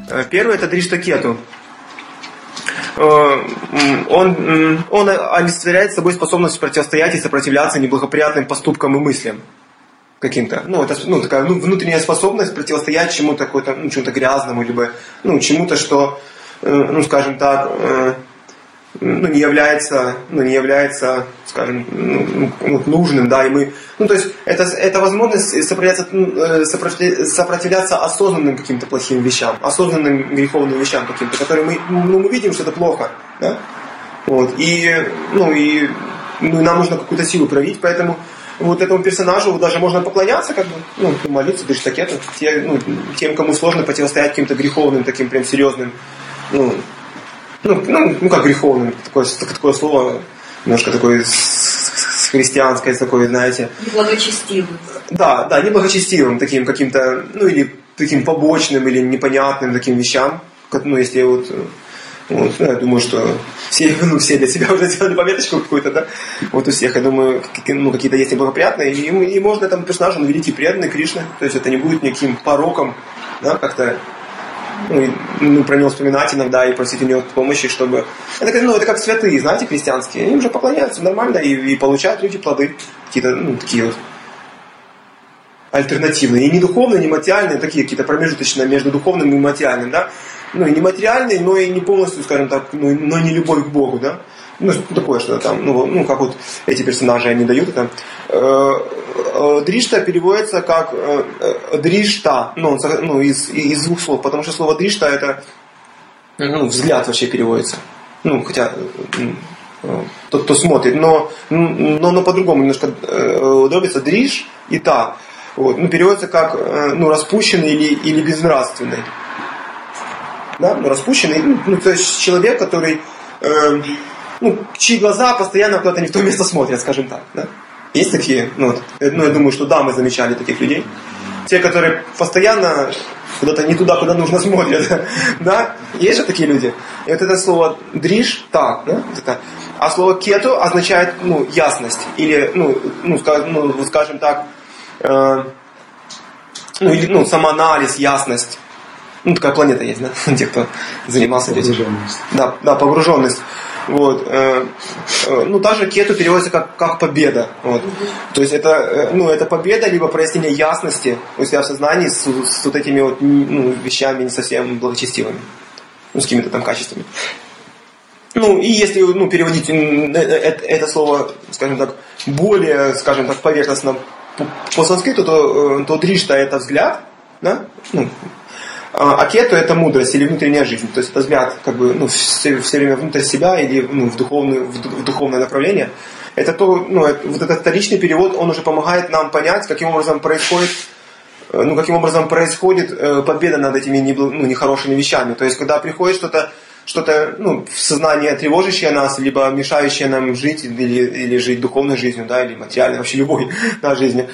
Первый это Дришта Кету. Он олицетворяет собой способность противостоять и сопротивляться неблагоприятным поступкам и мыслям каким-то. Это такая внутренняя способность противостоять чему-то какому-то, чему-то грязному, либо чему-то, что, скажем так, не является, скажем, нужным, да, и мы, то есть это возможность сопротивляться осознанным каким-то плохим вещам, осознанным греховным вещам каким-то, которые мы видим, что это плохо, да, и нам нужно какую-то силу проявить, поэтому вот этому персонажу даже можно поклоняться, молиться, Дришта Кету, тем, кому сложно противостоять каким-то греховным, таким прям серьезным, как греховным, такое слово, немножко такое христианское, такое, знаете. Неблагочестивым. Да, неблагочестивым, таким каким-то, или таким побочным, или непонятным таким вещам. Если я думаю, что все для себя уже сделали пометочку какую-то, да? Вот у всех, я думаю, какие-то есть неблагоприятные, и можно этому персонажу великий преданный Кришны, то есть это не будет никаким пороком, да, как-то про него вспоминать иногда и просить у него помощи, чтобы... Это как святые, знаете, христианские. Они уже поклоняются нормально и получают люди плоды. Какие-то, такие вот альтернативные. И не духовные, не материальные, такие какие-то промежуточные между духовным и материальным, да. И не материальные, но и не полностью, скажем так, но не любовь к Богу, да. Такое что-то там, как вот эти персонажи они дают это. Дришта переводится как дришта, из двух слов, потому что слово дришта это взгляд вообще переводится. Хотя тот, кто смотрит, но по-другому немножко дробится дриш и та. Переводится как распущенный или безнравственный. Да? Распущенный, то есть человек, который чьи глаза постоянно куда-то не в то место смотрят, скажем так. Да? Есть такие? Я думаю, что да, мы замечали таких людей. Те, которые постоянно куда-то не туда, куда нужно смотрят. Да? Есть же такие люди. И вот это слово дриш, да? А слово кету означает ясность. Или, скажем так, или самоанализ, ясность. Такая планета есть, да? Те, кто занимался этим. Погруженность. Да, погруженность. Также кету переводится как победа. То есть это победа, либо прояснение ясности у себя в сознании с вот этими вещами не совсем благочестивыми. С какими-то там качествами. И если переводить это слово, скажем так, более, скажем так, поверхностно по санскриту, то дришта это взгляд, да? А кету это мудрость или внутренняя жизнь. То есть это взгляд все время внутрь себя или в духовное направление. Это вот этот вторичный перевод, он уже помогает нам понять, каким образом происходит победа над этими нехорошими вещами. То есть когда приходит что-то в сознание тревожащее нас, либо мешающее нам жить или жить духовной жизнью, да, или материальной, вообще любой жизнью.